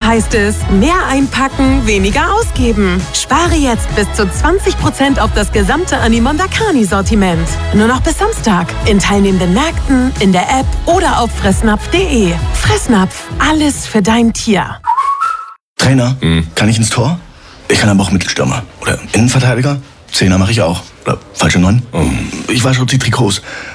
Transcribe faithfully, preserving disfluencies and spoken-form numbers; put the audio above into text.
heißt es, mehr einpacken, weniger ausgeben. Spare jetzt bis zu zwanzig Prozent auf das gesamte Animondakani-Sortiment. Nur noch bis Samstag. In teilnehmenden Märkten, in der App oder auf fressnapf punkt de. Fressnapf, alles für dein Tier. Trainer, hm. kann ich ins Tor? Ich kann aber auch Mittelstürmer. Oder Innenverteidiger? Zehner mache ich auch. Oder falsche Neun? Oh. Ich wasche die Trikots.